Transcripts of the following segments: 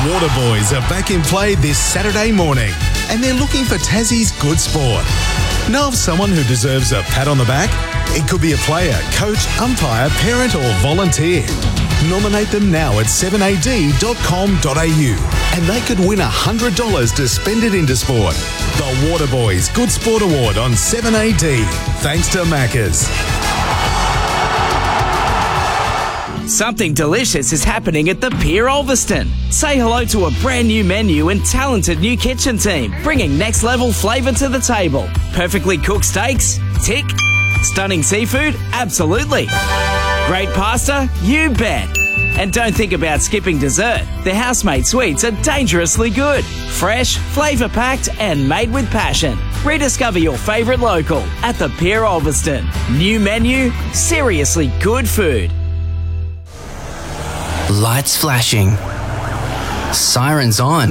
Waterboys are back in play this Saturday morning and they're looking for Tassie's good sport. Know of someone who deserves a pat on the back? It could be a player, coach, umpire, parent or volunteer. Nominate them now at 7ad.com.au and they could win $100 to spend it into sport. The Waterboys Good Sport Award on 7AD. Thanks to Macca's. Something delicious is happening at the Pier Ulverston. Say hello to a brand new menu and talented new kitchen team, bringing next level flavour to the table. Perfectly cooked steaks? Tick. Stunning seafood? Absolutely. Great pasta? You bet. And don't think about skipping dessert. The housemade sweets are dangerously good. Fresh, flavour-packed and made with passion. Rediscover your favourite local at the Pier Ulverston. New menu, seriously good food. Lights flashing. Sirens on.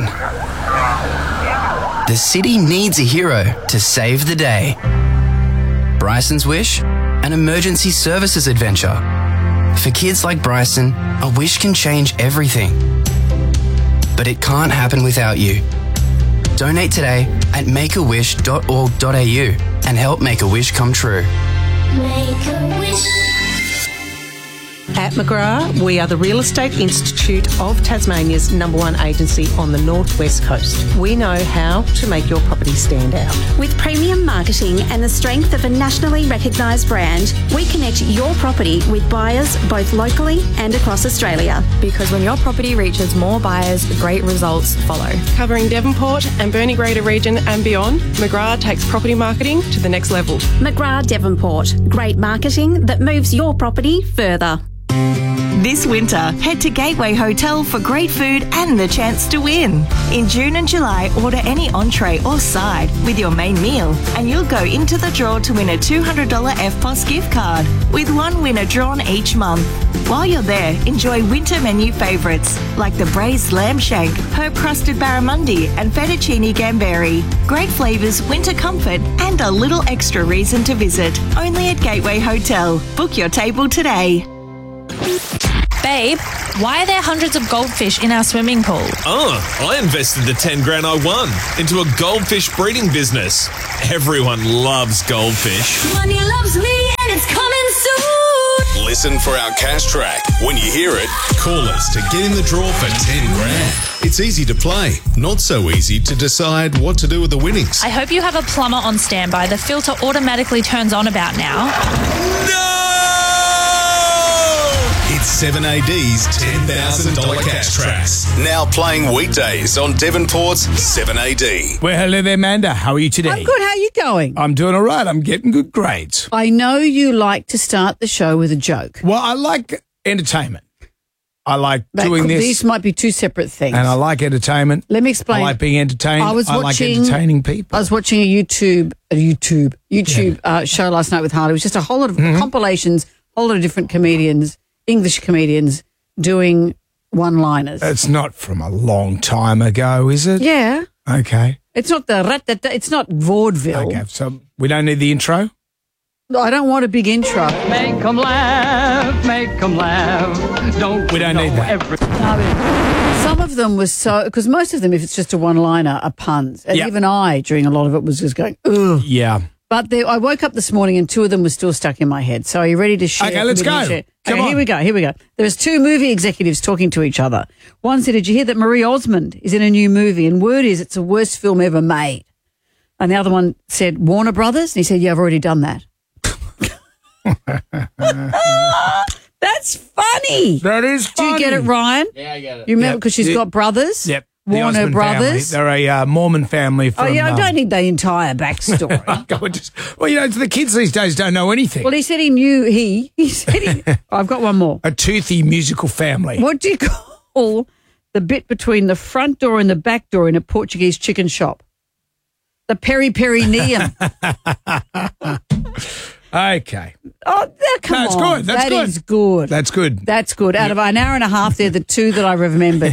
The city needs a hero to save the day. Bryson's Wish? An emergency services adventure. For kids like Bryson, a wish can change everything. But it can't happen without you. Donate today at makeawish.org.au and help make a wish come true. Make a wish. At McGrath, we are the Real Estate Institute of Tasmania's #1 agency on the northwest coast. We know how to make your property stand out. With premium marketing and the strength of a nationally recognised brand, we connect your property with buyers both locally and across Australia. Because when your property reaches more buyers, great results follow. Covering Devonport and Burnie Greater region and beyond, McGrath takes property marketing to the next level. McGrath Devonport, great marketing that moves your property further. This winter, head to Gateway Hotel for great food and the chance to win. In June and July, order any entree or side with your main meal and you'll go into the draw to win a $200 EFTPOS gift card, with one winner drawn each month. While you're there, enjoy winter menu favourites like the braised lamb shank, herb-crusted barramundi and fettuccine gamberi. Great flavours, winter comfort and a little extra reason to visit. Only at Gateway Hotel. Book your table today. Babe, why are there hundreds of goldfish in our swimming pool? Oh, I invested the 10 grand I won into a goldfish breeding business. Everyone loves goldfish. Money loves me and it's coming soon. Listen for our cash track. When you hear it, call us to get in the draw for 10 grand. It's easy to play, not so easy to decide what to do with the winnings. I hope you have a plumber on standby. The filter automatically turns on about now. No! It's 7AD's $10,000 cash tracks. Now playing weekdays on Devonport's 7AD. Well, hello there, Amanda. How are you today? I'm good. How are you going? I'm doing all right. I'm getting good grades. I know you like to start the show with a joke. Well, I like entertainment. I like doing this. These might be two separate things. And I like entertainment. Let me explain. I like being entertained. I like entertaining people. I was watching a YouTube show last night with Harley. It was just a whole lot of compilations, a whole lot of different comedians, English comedians, doing one-liners. It's not from a long time ago, is it? Yeah. Okay. It's not it's not vaudeville. Okay, so we don't need the intro? I don't want a big intro. Make 'em laugh, don't we don't need that. Some of them was because most of them, if it's just a one-liner, are puns. And even I, during a lot of it, was just going, ugh. Yeah. But I woke up this morning and two of them were still stuck in my head. So are you ready to share? Okay, let's go. Come on. Here we go. There's two movie executives talking to each other. One said, did you hear that Marie Osmond is in a new movie? And word is it's the worst film ever made. And the other one said, Warner Brothers? And he said, yeah, I've already done that. That's funny. That is funny. Do you get it, Ryan? Yeah, I get it. You remember because she's got brothers? Yep. Warner Brothers. Family. They're a Mormon family from... Oh, yeah, I don't need the entire backstory. The kids these days don't know anything. Well, he said he knew he said I've got one more. A toothy musical family. What do you call the bit between the front door and the back door in a Portuguese chicken shop? The peri-perineum. Okay. Oh, come on. That's good. That is good. That's good. That's good. Out of an hour and a half, they're the two that I remembered.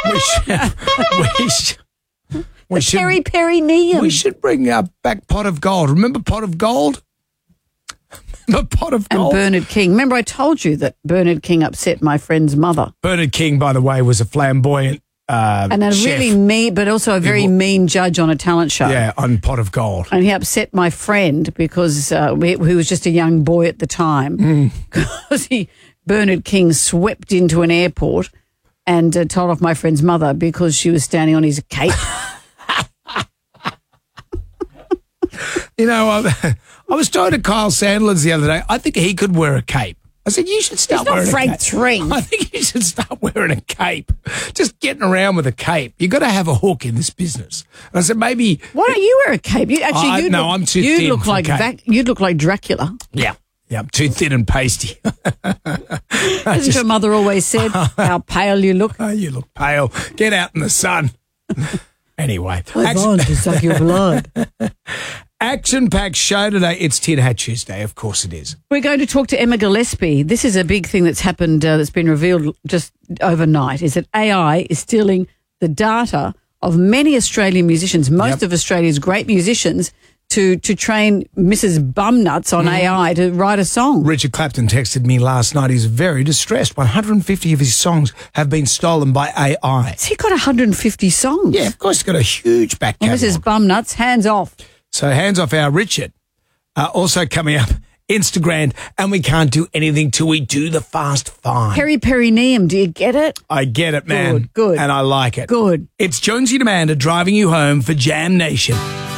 We should peri-perineum. We should bring back Pot of Gold. Remember Pot of Gold? Remember Pot of Gold? And Bernard King. Remember I told you that Bernard King upset my friend's mother. Bernard King, by the way, was a flamboyant and a chef. really mean, but also a very mean judge on a talent show. Yeah, on Pot of Gold. And he upset my friend because who was just a young boy at the time, because Bernard King swept into an airport and told off my friend's mother because she was standing on his cape. You know, I was talking to Kyle Sanders the other day. I think he could wear a cape. I said, you should start wearing a cape. Frank Tring. I think you should start wearing a cape. Just getting around with a cape. You got to have a hook in this business. And I said, maybe. Why don't you wear a cape? I'm too thin. You'd look like Dracula. Yeah. Yeah, I'm too thin and pasty. As your mother always said, how pale you look. Oh, you look pale. Get out in the sun. Anyway. I want to suck your blood. Action-packed show today. It's Tin Hat Tuesday. Of course it is. We're going to talk to Emma Gillespie. This is a big thing that's happened, that's been revealed just overnight, is that AI is stealing the data of many Australian musicians, most of Australia's great musicians, to train Mrs. Bumnuts on AI to write a song. Richard Clapton texted me last night. He's very distressed. 150 of his songs have been stolen by AI. Has he got 150 songs? Yeah, of course he's got a huge back catalogue. Mrs. Bumnuts, hands off. So hands off our Richard. Also coming up, Instagram, and we can't do anything till we do the Fast Five. Perineum, do you get it? I get it, man. Good. And I like it. Good. It's Jonesy and Amanda driving you home for Jam Nation.